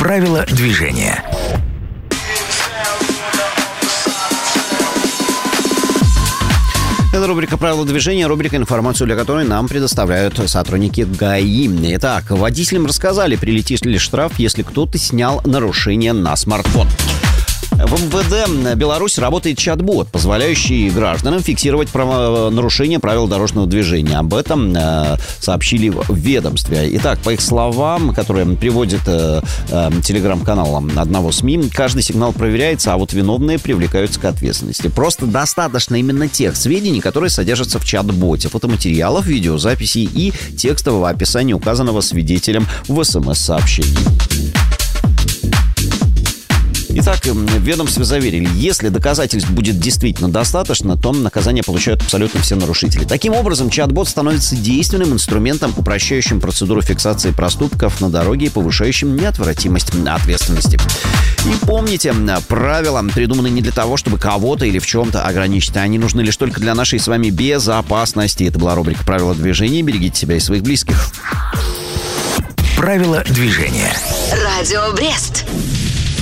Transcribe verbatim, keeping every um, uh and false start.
Правила движения. Это рубрика «Правила движения», рубрика, информацию для которой нам предоставляют сотрудники ГАИ. Итак, водителям рассказали, прилетит ли штраф, если кто-то снял нарушение на смартфон. В МВД Беларуси работает чат-бот, позволяющий гражданам фиксировать нарушение правил дорожного движения. Об этом э, сообщили в ведомстве. Итак, по их словам, которые приводит э, э, телеграм-канал одного СМИ, каждый сигнал проверяется, а вот виновные привлекаются к ответственности. Просто достаточно именно тех сведений, которые содержатся в чат-боте, фотоматериалов, видеозаписей и текстового описания указанного свидетелем в СМС-сообщении. Итак, в ведомстве заверили, если доказательств будет действительно достаточно, то наказание получают абсолютно все нарушители. Таким образом, чат-бот становится действенным инструментом, упрощающим процедуру фиксации проступков на дороге и повышающим неотвратимость ответственности. И помните, правила придуманы не для того, чтобы кого-то или в чем-то ограничить. Они нужны лишь только для нашей с вами безопасности. Это была рубрика «Правила движения». Берегите себя и своих близких. Правила движения. Радио Брест.